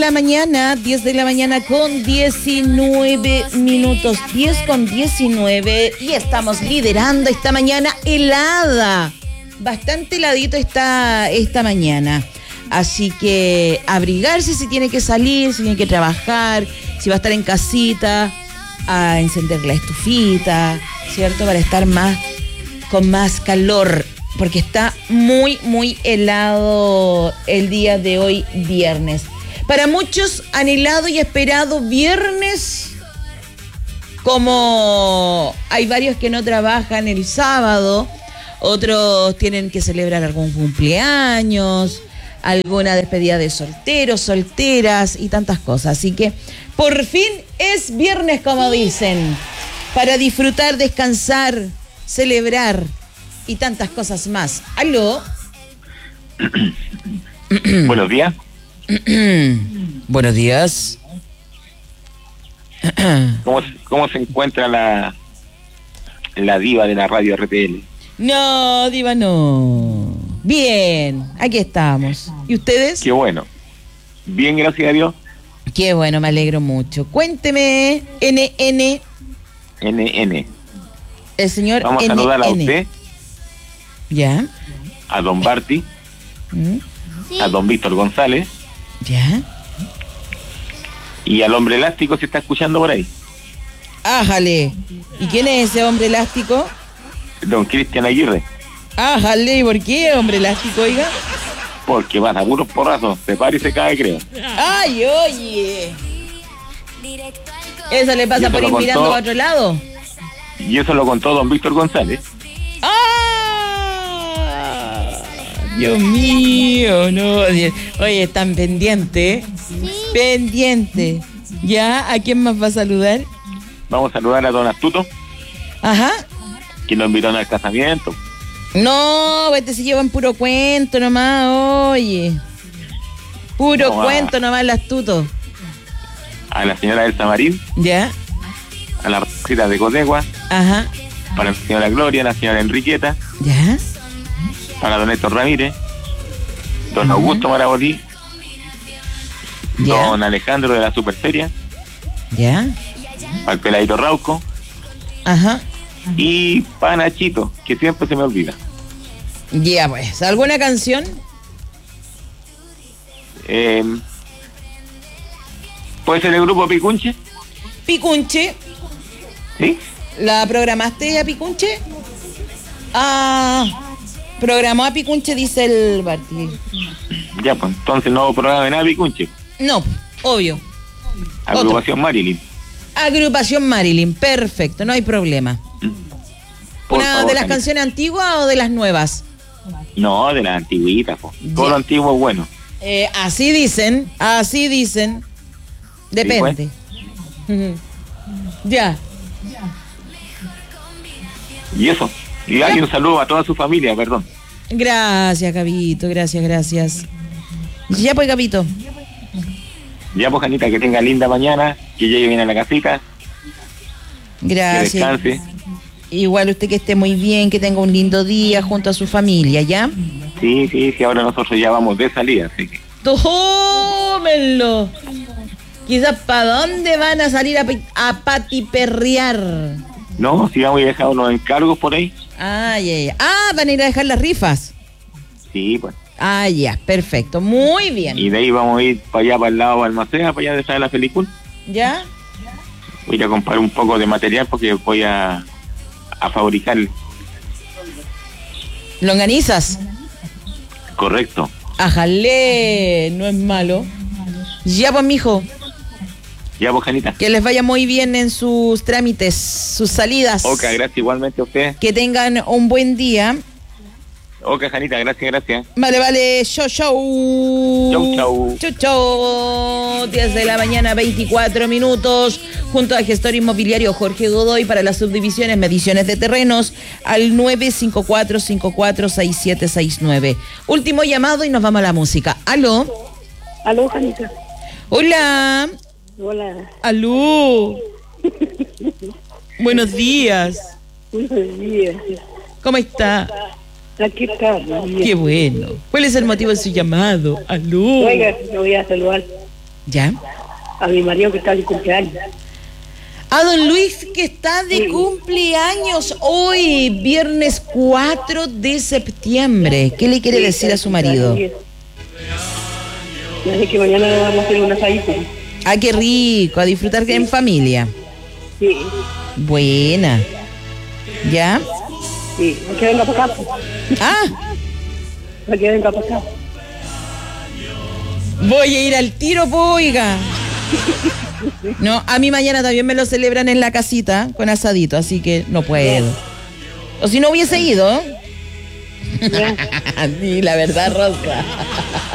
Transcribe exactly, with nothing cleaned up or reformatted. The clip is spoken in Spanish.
la mañana, diez de la mañana con diecinueve minutos, diez con diecinueve, y estamos liderando esta mañana helada. Bastante heladito está esta mañana. Así que abrigarse si tiene que salir, si tiene que trabajar, si va a estar en casita, a encender la estufita, ¿cierto? Para estar más con más calor, porque está muy, muy helado el día de hoy, viernes. Para muchos, anhelado y esperado viernes, como hay varios que no trabajan el sábado, otros tienen que celebrar algún cumpleaños, alguna despedida de solteros, solteras y tantas cosas. Así que por fin es viernes, como dicen, para disfrutar, descansar, celebrar y tantas cosas más. ¿Aló? Buenos días. Buenos días. ¿Cómo, ¿Cómo se encuentra la la diva de la radio R T L? No, diva, no. Bien, aquí estamos. ¿Y ustedes? Qué bueno. Bien, gracias a Dios. Qué bueno, me alegro mucho. Cuénteme, N N. N N. El señor Vamos a N N. saludar a usted, ¿Ya? a don Barty, ¿Mm? a don Víctor González ¿Ya? y al hombre elástico, si está escuchando por ahí. Ájale. ¿Y quién es ese hombre elástico? Don Cristian Aguirre. Ájale, ¿por qué hombre elástico, oiga? Porque van a puros porrazos, se para y se cae, creo. ¡Ay, oye! ¿Eso le pasa por ir mirando para otro lado? Y eso lo contó don Víctor González. ¡Ah! Dios mío, no. Oye, están pendientes, ¿eh? Sí. Pendiente. ¿Ya? ¿A quién más va a saludar? Vamos a saludar a don Astuto. Ajá. Que nos invitaron al casamiento. No, este se llevan puro cuento nomás, oye. Puro no, cuento nomás el Astuto. A la señora Elsa Marín. Ya. A la Rosita de Codegua. Ajá. Para la señora Gloria, la señora Enriqueta. Ya. Para don Héctor Ramírez. Don uh-huh. Augusto Marabolí. Ya. Don Alejandro de la Superferia. Ya. Para el Peladito Rauco. Ajá. Y para Nachito, que siempre se me olvida. Ya, pues. ¿Alguna canción? Eh, ¿Puede ser el grupo Picunche? Picunche. ¿Sí? ¿La programaste a Picunche? Ah, programó a Picunche, dice el Barty. Ya, pues entonces no programa nada Picunche. No, obvio. Agrupación Otro. Marilyn. Agrupación Marilyn, perfecto, no hay problema. Por ¿Una favor, de las Janita. canciones antiguas o de las nuevas? No, de las antiguitas, po. Todo lo antiguo es bueno. Eh, así dicen, así dicen. Depende. Sí, pues. Ya. Y eso. Y hay un saludo a toda su familia, perdón. Gracias, Gabito, gracias, gracias. Ya pues, Gabito. Ya pues, Janita, que tenga linda mañana, que llegue bien a la casita. Gracias. Que descanse. Igual usted que esté muy bien, que tenga un lindo día junto a su familia, ¿ya? Sí, sí, sí, ahora nosotros ya vamos de salida, así que... ¡Tómenlo! Quizás ¿para dónde van a salir a, a patiperrear? No, si vamos a dejar unos encargos por ahí. Ah, ya, ya. Ah, van a ir a dejar las rifas. Sí, pues. Ah, ya, perfecto, muy bien. Y de ahí vamos a ir para allá, para el lado de Almacea, para allá de la película. ¿Ya? Voy a ir a comprar un poco de material porque voy a... a fabricar. ¿Longanizas? Correcto. Ajale, no es malo. Ya pues, mijo. Ya pues, Janita. Que les vaya muy bien en sus trámites, sus salidas. Ok, gracias igualmente a usted. Que tengan un buen día. Ok, Janita, gracias, gracias. Vale, vale, show, show. Chau, chau. Chau, chau. diez de la mañana, veinticuatro minutos. Junto a Gestor Inmobiliario Jorge Godoy para las subdivisiones, mediciones de terrenos, al nueve cinco cuatro, cinco cuatro seis siete seis nueve. Último llamado y nos vamos a la música. ¿Aló? Aló, Janita. Hola. Hola. Aló. Buenos días. Buenos días. ¿Cómo está? Aquí está. Qué bueno. ¿Cuál es el motivo de su llamado? Aló. Oiga, lo voy a saludar. ¿Ya? A mi marido que está de cumpleaños. A don Luis, que está de Sí. cumpleaños hoy, viernes cuatro de septiembre. ¿Qué le quiere Sí, decir a su está de marido? cumpleaños. Así que mañana le vamos a hacer un asadito. Ah, qué rico, a disfrutar en familia. Sí, Buena. ¿Ya? sí. Hay que venga para acá. pues. Ah, Hay que venga para acá. voy a ir al tiro, po, oiga. No, a mí mañana también me lo celebran en la casita con asadito, así que no puedo. O si no hubiese ido. Ya. Sí, la verdad, Rosa.